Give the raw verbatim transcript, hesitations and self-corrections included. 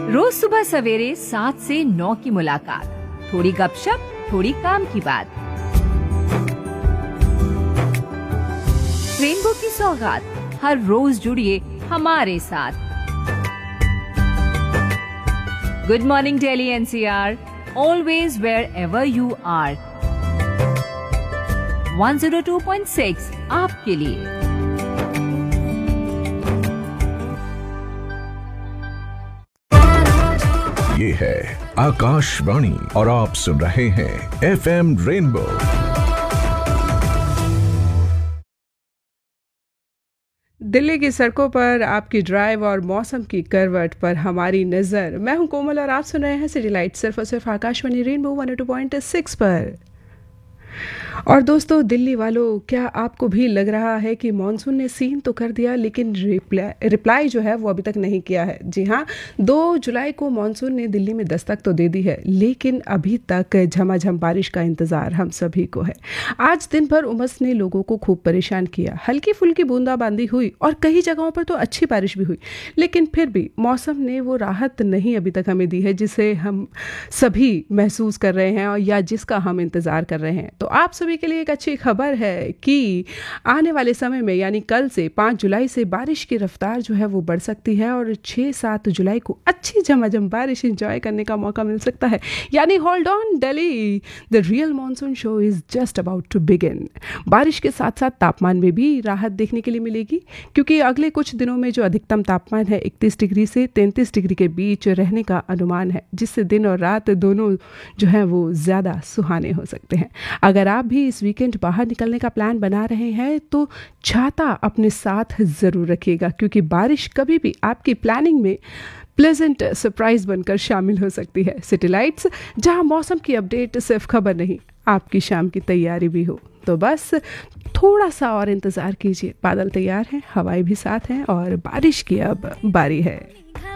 रोज सुबह सवेरे सात से नौ की मुलाकात, थोड़ी गपशप, थोड़ी काम की बात। रेनबो की सौगात, हर रोज जुड़िए हमारे साथ। Good morning Delhi NCR, always wherever you are. One zero two point six आपके लिए। ये है आकाशवाणी और आप सुन रहे हैं एफएम रेनबो। दिल्ली की सड़कों पर आपकी ड्राइव और मौसम की करवट पर हमारी नजर। मैं हूं कोमल और आप सुन रहे हैं सिटी लाइट सिर्फ और सिर्फ Akashvani rainbow one O two point six पर। और दोस्तों, दिल्ली वालों, क्या आपको भी लग रहा है कि मॉनसून ने सीन तो कर दिया लेकिन रिप्लाई रिप्लाई जो है वो अभी तक नहीं किया है? जी हाँ, दो जुलाई को मॉनसून ने दिल्ली में दस्तक तो दे दी है, लेकिन अभी तक झमाझम बारिश का इंतज़ार हम सभी को है। आज दिन भर उमस ने लोगों को खूब परेशान किया। हल्की फुल्की बूंदाबांदी हुई और कई जगहों पर तो अच्छी बारिश भी हुई, लेकिन फिर भी मौसम ने वो राहत नहीं अभी तक हमें दी है जिसे हम सभी महसूस कर रहे हैं और या जिसका हम इंतज़ार कर रहे हैं। तो आप सभी के लिए एक अच्छी खबर है कि आने वाले समय में यानी कल से पाँच जुलाई से बारिश की रफ्तार जो है वो बढ़ सकती है और छः सात जुलाई को अच्छी झमाझम बारिश एंजॉय करने का मौका मिल सकता है। यानी hold on Delhi, the real monsoon show is just about to begin. बारिश के साथ साथ तापमान में भी राहत देखने के लिए मिलेगी, क्योंकि अगले कुछ दिनों में जो अधिकतम तापमान है इकतीस डिग्री से तैंतीस डिग्री के बीच रहने का अनुमान है, जिससे दिन और रात दोनों जो है वो ज़्यादा सुहाने हो सकते हैं। अगर आप भी इस वीकेंड बाहर निकलने का प्लान बना रहे हैं तो छाता अपने साथ ज़रूर रखिएगा, क्योंकि बारिश कभी भी आपकी प्लानिंग में प्लेजेंट सरप्राइज बनकर शामिल हो सकती है। सिटी लाइट्स, जहां मौसम की अपडेट सिर्फ खबर नहीं, आपकी शाम की तैयारी भी हो। तो बस थोड़ा सा और इंतज़ार कीजिए। बादल तैयार हैं, हवाएं भी साथ हैं और बारिश की अब बारी है।